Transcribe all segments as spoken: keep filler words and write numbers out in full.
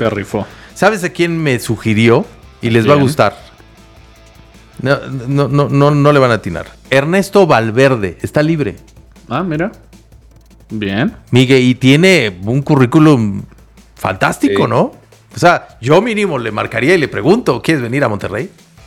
Se rifó. ¿Sabes a quién me sugirió? Y les Bien. va a gustar. No, no, no, no, no le van a atinar. Ernesto Valverde está libre. Ah, mira. Bien. Miguel, y tiene un currículum fantástico, Sí. ¿no? O sea, yo mínimo le marcaría y le pregunto, ¿quieres venir a Monterrey?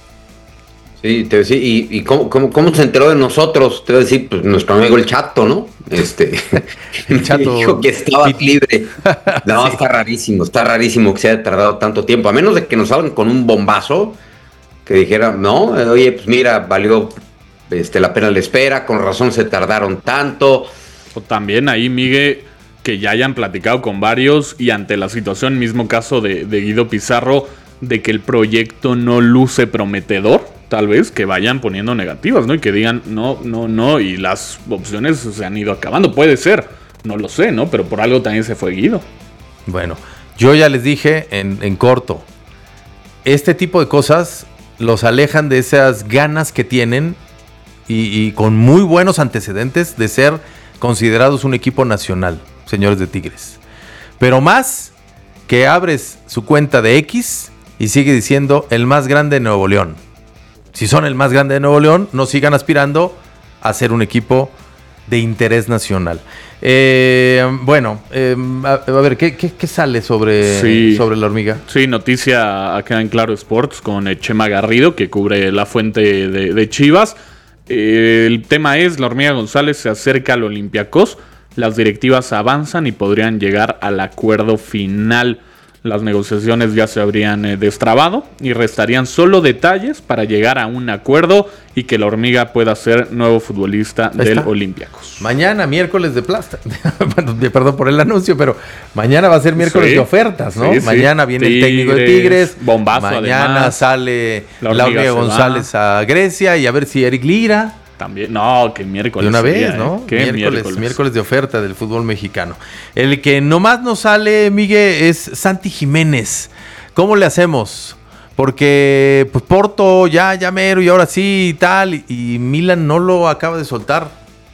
Sí, te voy a decir, ¿y, y cómo, cómo, cómo se enteró de nosotros? Te voy a decir, pues nuestro amigo el Chato, ¿no? Este, El Chato. me dijo que estaba Pit- libre. No, Sí. está rarísimo, está rarísimo que se haya tardado tanto tiempo, a menos de que nos hablen con un bombazo, que dijera, no, eh, oye, pues mira, valió este, la pena la espera, con razón se tardaron tanto. O también ahí, Miguel, que ya hayan platicado con varios y ante la situación, mismo caso de, de Guido Pizarro, de que el proyecto no luce prometedor, tal vez que vayan poniendo negativas, ¿no? Y que digan, no, no, no, y las opciones se han ido acabando. Puede ser, no lo sé, ¿no? Pero por algo también se fue Guido. Bueno, yo ya les dije en, en corto, este tipo de cosas los alejan de esas ganas que tienen y, y con muy buenos antecedentes de ser considerados un equipo nacional, señores de Tigres. Pero más que abres su cuenta de X y sigue diciendo el más grande de Nuevo León. Si son el más grande de Nuevo León, no sigan aspirando a ser un equipo de interés nacional. Eh, bueno, eh, a, a ver, ¿qué, qué, qué sale sobre, Sí. sobre la hormiga? Sí, noticia acá en Claro Sports con eh, Chema Garrido, que cubre la fuente de, de Chivas. Eh, el tema es, la hormiga González se acerca al Olympiacos, las directivas avanzan y podrían llegar al acuerdo final. Las negociaciones ya se habrían eh, destrabado y restarían solo detalles para llegar a un acuerdo y que la hormiga pueda ser nuevo futbolista Ahí del está. Olympiacos. Mañana, miércoles de plata. Bueno, de- perdón por el anuncio, pero mañana va a ser miércoles Sí. de ofertas, ¿no? Sí, sí. Mañana viene el técnico de Tigres, Tigres. bombazo, Mañana además. sale La la hormiga hormiga se González a Grecia y a ver si Eric Lira. También, no, que miércoles. De una sería, vez, ¿eh? ¿no? ¿Qué Miércoles, miércoles? miércoles de oferta del fútbol mexicano. El que nomás nos sale, Miguel, es Santi Jiménez. ¿Cómo le hacemos? Porque pues Porto ya, ya mero y ahora sí y tal. Y, y Milan no lo acaba de soltar.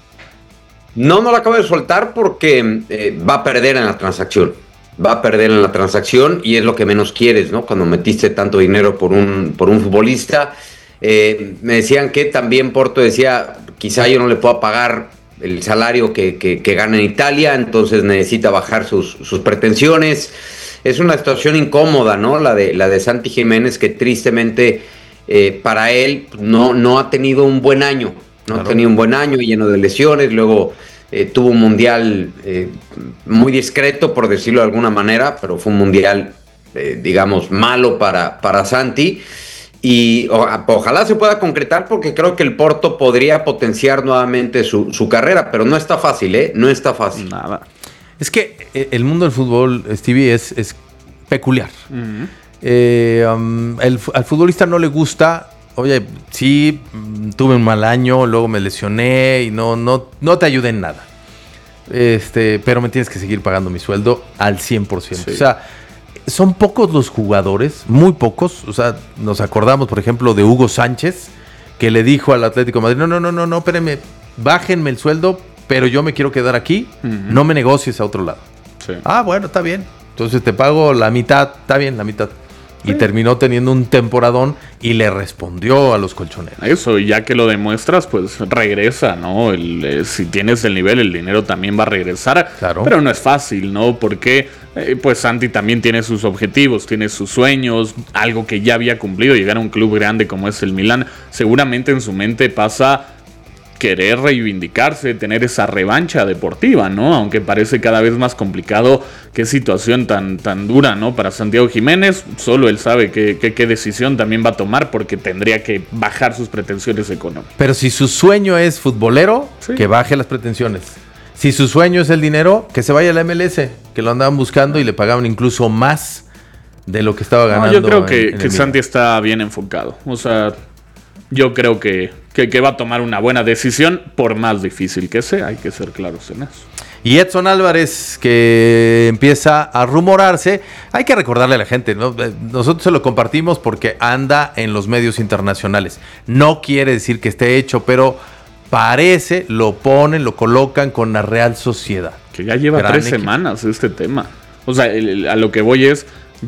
No, no lo acabo de soltar porque eh, va a perder en la transacción. Va a perder en la transacción y es lo que menos quieres, ¿no? Cuando metiste tanto dinero por un, por un futbolista. Eh, me decían que también Porto decía, quizá yo no le pueda pagar el salario que, que, que gana en Italia, entonces necesita bajar sus, sus pretensiones. Es una situación incómoda, ¿no? La de, la de Santi Jiménez, que tristemente eh, para él no, no ha tenido un buen año. No Claro. ha tenido un buen año, lleno de lesiones, luego eh, tuvo un mundial eh, muy discreto, por decirlo de alguna manera, pero fue un mundial, eh, digamos, malo para, para Santi. Y o, ojalá se pueda concretar porque creo que el Porto podría potenciar nuevamente su, su carrera, pero no está fácil, ¿eh? No está fácil. Nada. Es que eh, el mundo del fútbol, Stevie, es, es peculiar. Ujú. Eh, um, el, al futbolista no le gusta, oye, sí, mm, tuve un mal año, luego me lesioné y no, no, no te ayudé en nada. Este, pero me tienes que seguir pagando mi sueldo al cien por ciento. Sí. O sea, son pocos los jugadores, muy pocos. O sea, nos acordamos, por ejemplo, de Hugo Sánchez, que le dijo al Atlético de Madrid, no, no, no, no, no, espérenme, bájenme el sueldo, pero yo me quiero quedar aquí, Ujú. no me negocies a otro lado. Sí. Ah, bueno, está bien. Entonces te pago la mitad, está bien, la mitad. Y terminó teniendo un temporadón y le respondió a los colchoneros. Eso, y ya que lo demuestras, pues regresa, ¿no? El, eh, si tienes el nivel, el dinero también va a regresar. Claro. Pero no es fácil, ¿no? Porque, eh, pues Santi también tiene sus objetivos, tiene sus sueños, algo que ya había cumplido, llegar a un club grande como es el Milan. Seguramente en su mente pasa querer reivindicarse, tener esa revancha deportiva, ¿no? Aunque parece cada vez más complicado, qué situación tan, tan dura, ¿no? Para Santiago Jiménez, solo él sabe qué, qué, qué decisión también va a tomar porque tendría que bajar sus pretensiones económicas. Pero si su sueño es futbolero, Sí. que baje las pretensiones. Si su sueño es el dinero, que se vaya a la M L S, que lo andaban buscando y le pagaban incluso más de lo que estaba ganando. No, yo creo en- que, en el que Santi Milan. está bien enfocado. O sea, yo creo que, que, que va a tomar una buena decisión, por más difícil que sea, hay que ser claros en eso. Y Edson Álvarez, que empieza a rumorarse, hay que recordarle a la gente, ¿no? Eh, Nosotros se lo compartimos porque anda en los medios internacionales. No quiere decir que esté hecho, pero parece, lo ponen, lo colocan con la Real Sociedad. Que ya lleva Gran tres equipo. semanas este tema. O sea, el- el- a lo que voy es,